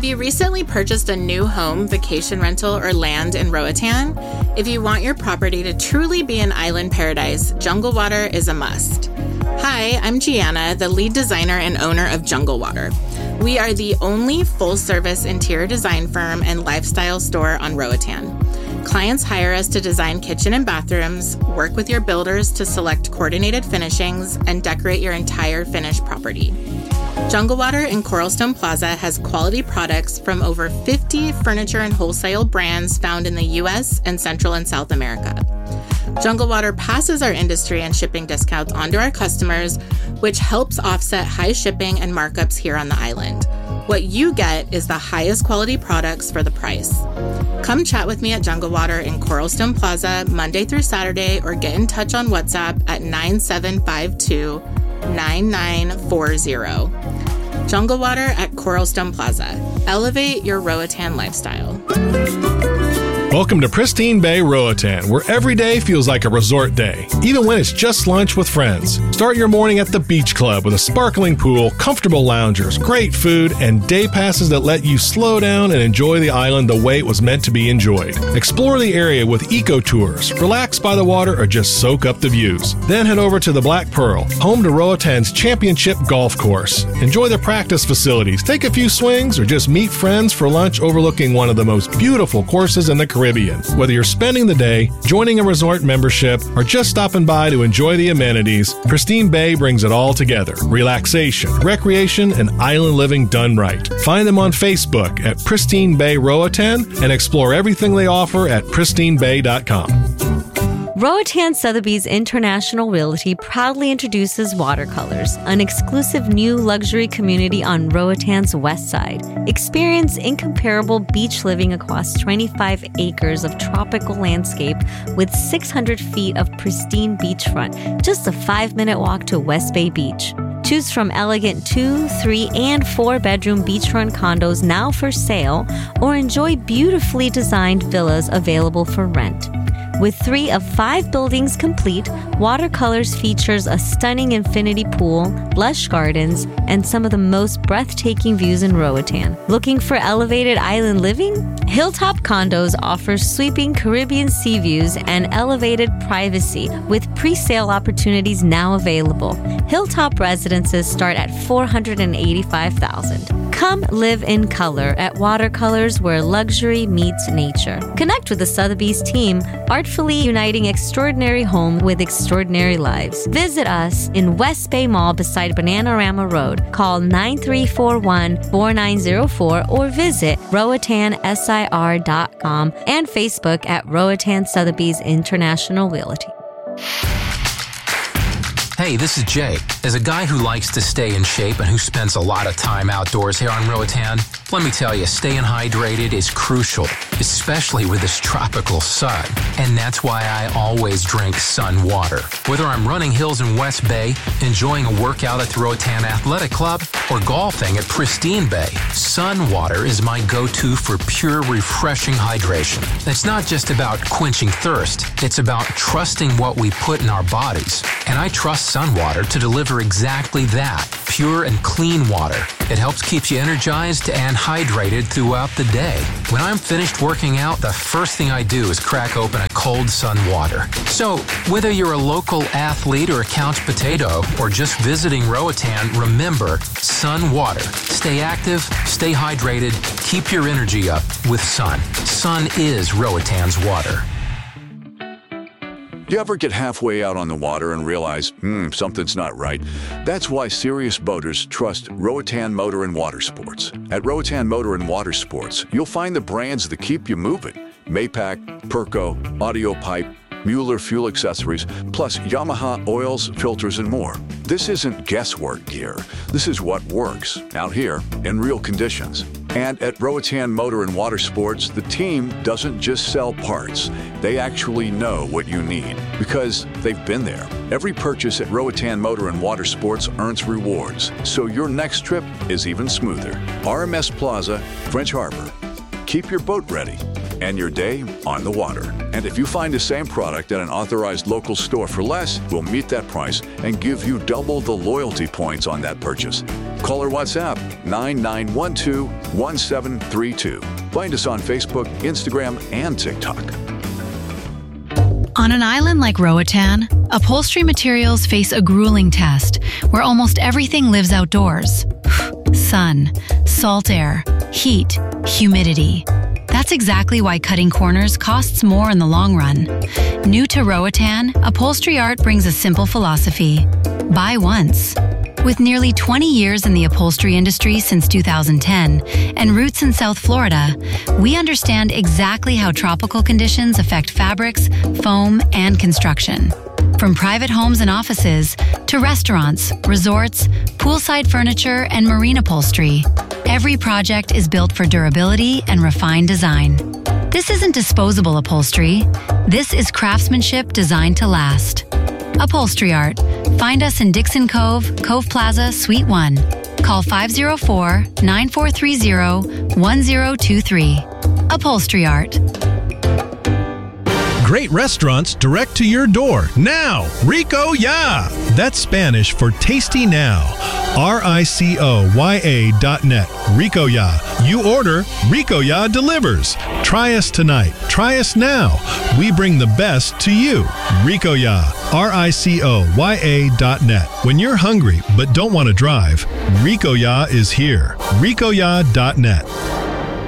Have you recently purchased a new home, vacation rental, or land in Roatan? If you want your property to truly be an island paradise, Jungle Water is a must. Hi, I'm Gianna, the lead designer and owner of Jungle Water. We are the only full-service interior design firm and lifestyle store on Roatan. Clients hire us to design kitchen and bathrooms, work with your builders to select coordinated finishings, and decorate your entire finished property. Jungle Water in Coralstone Plaza has quality products from over 50 furniture and wholesale brands found in the U.S. and Central and South America. Jungle Water passes our industry and shipping discounts onto our customers, which helps offset high shipping and markups here on the island. What you get is the highest quality products for the price. Come chat with me at Jungle Water in Coralstone Plaza Monday through Saturday, or get in touch on WhatsApp at 9752-9940. Jungle Water at Coralstone Plaza. Elevate your Roatan lifestyle. Welcome to Pristine Bay, Roatan, where every day feels like a resort day, even when it's just lunch with friends. Start your morning at the Beach Club with a sparkling pool, comfortable loungers, great food, and day passes that let you slow down and enjoy the island the way it was meant to be enjoyed. Explore the area with eco tours, relax by the water, or just soak up the views. Then head over to the Black Pearl, home to Roatan's championship golf course. Enjoy the practice facilities, take a few swings, or just meet friends for lunch overlooking one of the most beautiful courses in the Caribbean. Whether you're spending the day, joining a resort membership, or just stopping by to enjoy the amenities, Pristine Bay brings it all together. Relaxation, recreation, and island living done right. Find them on Facebook at Pristine Bay Roatan and explore everything they offer at pristinebay.com. Roatan Sotheby's International Realty proudly introduces Watercolors, an exclusive new luxury community on Roatan's west side. Experience incomparable beach living across 25 acres of tropical landscape with 600 feet of pristine beachfront, just a 5-minute walk to West Bay Beach. Choose from elegant 2, 3, and 4-bedroom beachfront condos now for sale, or enjoy beautifully designed villas available for rent. With 3 of 5 buildings complete, Watercolors features a stunning infinity pool, lush gardens, and some of the most breathtaking views in Roatan. Looking for elevated island living? Hilltop Condos offers sweeping Caribbean sea views and elevated privacy, with pre-sale opportunities now available. Hilltop residences start at $485,000. Come live in color at Watercolors, where luxury meets nature. Connect with the Sotheby's team, artfully uniting extraordinary home with extraordinary lives. Visit us in West Bay Mall beside Bananarama Road. Call 9341-4904 or visit RoatanSIR.com and Facebook at Roatan Sotheby's International Realty. Hey, this is Jay. As a guy who likes to stay in shape and who spends a lot of time outdoors here on Roatan, let me tell you, staying hydrated is crucial, especially with this tropical sun. And that's why I always drink Sun Water. Whether I'm running hills in West Bay, enjoying a workout at the Roatan Athletic Club, or golfing at Pristine Bay, Sun Water is my go-to for pure, refreshing hydration. It's not just about quenching thirst. It's about trusting what we put in our bodies. And I trust Sun Water to deliver exactly that, pure and clean water. It helps keep you energized and hydrated throughout the day. When I'm finished working out, the first thing I do is crack open a cold Sun Water. So, whether you're a local athlete or a couch potato, or just visiting Roatan, remember Sun Water. Stay active, stay hydrated, keep your energy up with Sun. Sun is Roatan's water. Do you ever get halfway out on the water and realize, something's not right? That's why serious boaters trust Roatan Motor and Water Sports. At Roatan Motor and Water Sports, you'll find the brands that keep you moving. Maypac, Perco, Audio Pipe, Mueller Fuel Accessories, plus Yamaha oils, filters, and more. This isn't guesswork gear. This is what works out here in real conditions. And at Roatan Motor and Water Sports, the team doesn't just sell parts. They actually know what you need because they've been there. Every purchase at Roatan Motor and Water Sports earns rewards, so your next trip is even smoother. RMS Plaza, French Harbor. Keep your boat ready and your day on the water. And if you find the same product at an authorized local store for less, we'll meet that price and give you double the loyalty points on that purchase. Call or WhatsApp 9912-1732. Find us on Facebook, Instagram, and TikTok. On an island like Roatan, upholstery materials face a grueling test where almost everything lives outdoors. Sun, salt air, heat, humidity. That's exactly why cutting corners costs more in the long run. New to Roatan, Upholstery Art brings a simple philosophy: buy once. With nearly 20 years in the upholstery industry since 2010 and roots in South Florida, we understand exactly how tropical conditions affect fabrics, foam, and construction. From private homes and offices to restaurants, resorts, poolside furniture, and marine upholstery, every project is built for durability and refined design. This isn't disposable upholstery. This is craftsmanship designed to last. Upholstery Art. Find us in Dixon Cove, Cove Plaza, Suite 1. Call 504-943-1023. Upholstery Art. Great restaurants direct to your door now. Rico Ya. That's Spanish for tasty now. RICOYA.net. Rico Ya. You order, Rico Ya delivers. Try us tonight. Try us now. We bring the best to you. Rico Ya. RICOYA.net. When you're hungry but don't want to drive, Rico Ya is here. RicoYa.net.